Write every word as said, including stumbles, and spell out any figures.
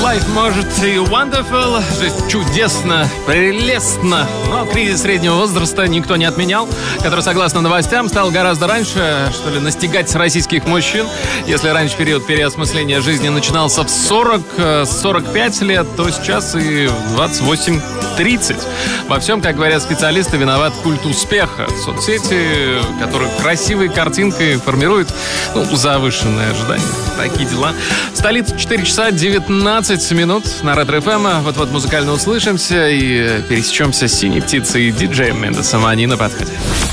Life может и wonderful, жизнь чудесно, прелестно, но кризис среднего возраста никто не отменял, который, согласно новостям, стал гораздо раньше, что ли, настигать российских мужчин. Если раньше период переосмысления жизни начинался в сорок-сорок пять лет, то сейчас и в двадцать восемь тридцать. Во всем, как говорят специалисты, виноват культ успеха. Соцсети, которые красивой картинкой формируют, ну, завышенные ожидания. Такие дела. Столица, четыре часа девятнадцать минут на Ретро-эф эм. Вот-вот музыкально услышимся и пересечемся с синей птицей и диджеем Мендесом. Они на подходе.